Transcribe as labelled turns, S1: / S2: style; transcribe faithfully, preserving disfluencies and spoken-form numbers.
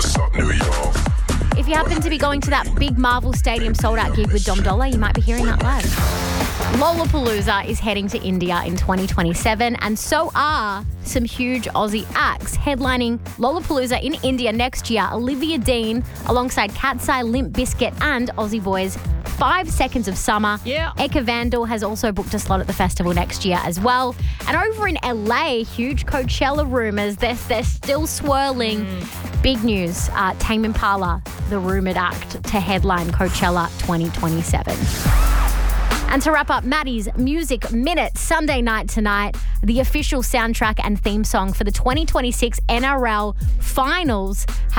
S1: What's up, New York?
S2: If you happen to be going to that big Marvel Stadium sold-out gig with Dom Dolla, you might be hearing that live. Lollapalooza is heading to India in twenty twenty-seven, and so are some huge Aussie acts. Headlining Lollapalooza in India next year, Olivia Dean, alongside Katseye, Limp Bizkit, and Aussie boys Five Seconds of Summer.
S3: Yeah.
S2: Eka Vandal has also booked a slot at the festival next year as well. And over in L A, huge Coachella rumours. They're, they're still swirling. Mm. Big news. Uh, Tame Impala, the rumoured act to headline Coachella twenty twenty-seven. And to wrap up Maddie's Music Minute, Sunday night tonight, the official soundtrack and theme song for the twenty twenty-six N R L Finals